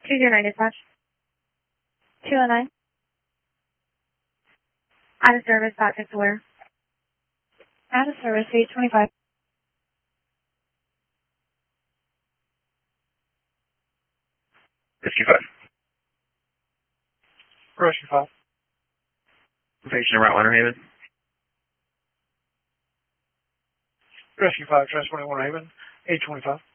209 dispatch. 209. Out of service, about to where? Out of service, 825. Rescue 5. Patient Route Winter Haven. Rescue 5, Trans 21 Haven, 825.